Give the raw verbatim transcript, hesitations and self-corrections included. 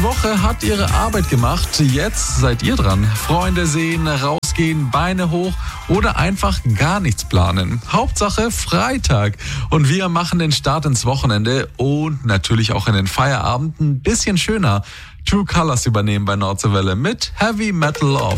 Woche hat ihre Arbeit gemacht. Jetzt seid ihr dran. Freunde sehen, rausgehen, Beine hoch oder einfach gar nichts planen. Hauptsache Freitag. Und wir machen den Start ins Wochenende und natürlich auch in den Feierabend ein bisschen schöner. True Colors übernehmen bei Nordsee Welle mit Heavy Metal Love.